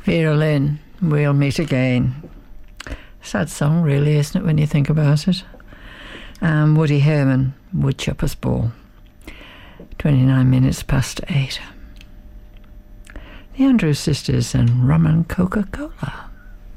Vera Lynn, We'll Meet Again. Sad song, really, isn't it, when you think about it? Woody Herman, Woodchopper's Ball. 29 minutes past 8. The Andrews Sisters and Rum and Coca-Cola.